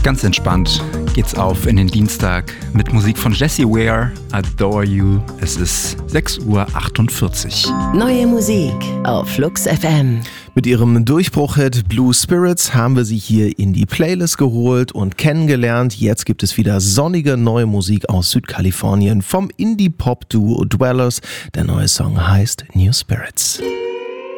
Ganz entspannt geht's auf in den Dienstag mit Musik von Jessie Ware, Adore You. Es ist 6:48 Uhr. Neue Musik auf Flux FM. Mit ihrem Durchbruch-Hit Blue Spirits haben wir sie hier in die Playlist geholt und kennengelernt. Jetzt gibt es wieder sonnige neue Musik aus Südkalifornien vom Indie-Pop-Duo Dwellers. Der neue Song heißt New Spirits.